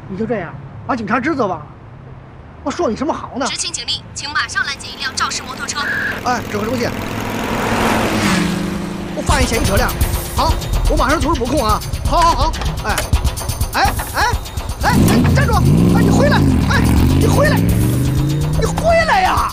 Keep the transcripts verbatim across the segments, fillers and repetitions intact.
你就这样把警察职责忘了？我说你什么好呢？ 执勤警令，请马上拦截一辆肇事摩托车。 哎，指挥中心，我发现嫌疑车辆。好，我马上组织布控啊！好，好，好。哎，哎，哎，哎，哎，站住！哎，你回来！哎，你回来！你回来呀！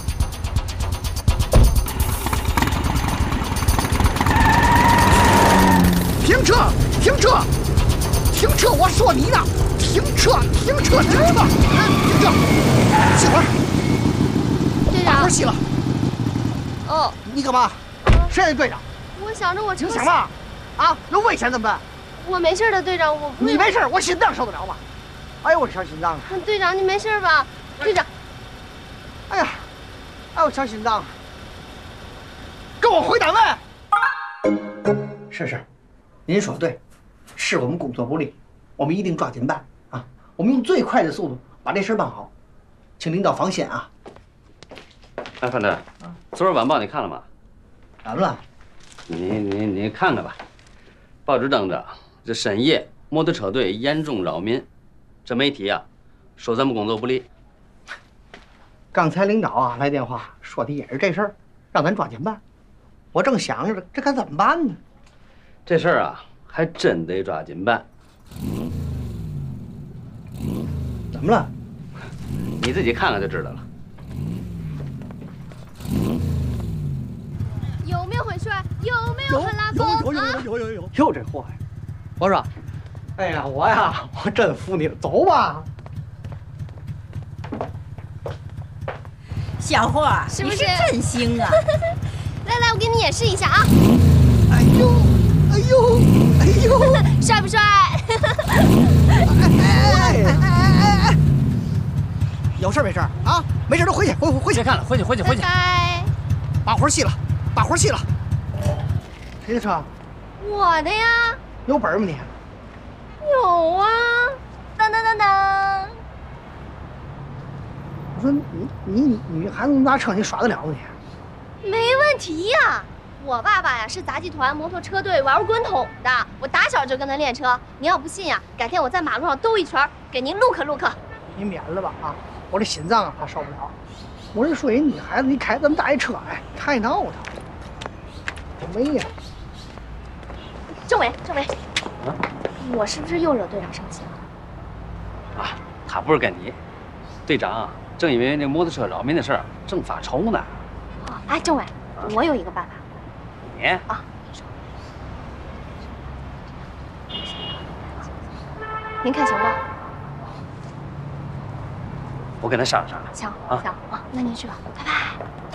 停车！停车！停车！我说你呢！停车！停车！停车！哎，停车！熄火！ 队长， 把火熄了。 哦， 你干嘛？谁是队长？ 我想着我车。 你想嘛？啊，有危险怎么办？ 我没事的，队长，我不。 你没事，我心脏受得了吗？哎呦，我的小心脏啊！ 队长，你没事吧？队长， 哎呀，哎呦，小心脏！跟我回单位。是是，您说的对，是我们工作不力，我们一定抓紧办啊！我们用最快的速度把这事办好，请领导放心啊！ 哎，范队，昨儿晚报你看了吗？ 怎么了？ 你你你看看吧，报纸登着这深夜摩托车队严重扰民，这媒体啊说咱们工作不力。 刚才领导啊来电话说的也是这事儿，让咱抓紧办。我正想着这该怎么办呢？ 这事儿啊还真得抓紧办。 怎么了？ 你自己看看就知道了。 有没有很帅？有没有很拉风？ 有有有有有有有有这货呀！我说，哎呀，我呀，我真服你了，走吧。 小霍， 是不是真行啊？ 来来，我给你演示一下啊！ 哎呦，哎呦，哎呦， 帅不帅？ 哎哎哎哎！有事没事啊？没事都回去，回回去。 别看了，回去回去回去。 拜拜。 把火熄了，把火熄了。谁的车？ 我的呀。 有本吗你？ 有啊。当当当当。 我说你你女孩子拿车你耍得了吗你？没问题呀。我爸爸呀是杂技团摩托车队玩滚筒的，我打小就跟他练车。您要不信呀，改天我在马路上兜一圈，给您录克录克。 你免了吧啊！我这心脏啊怕受不了。我是说人女孩子你开这么大一车，哎，太闹腾。没呀。 政委，政委，啊，我是不是又惹队长生气了？ 啊，他不是跟你，队长啊，正因为那摩托车扰民的事儿正发愁呢。 哦，哎，政委，我有一个办法。 你啊，您看行吗？ 我跟他商量商量。 行行啊，那您去吧，拜拜。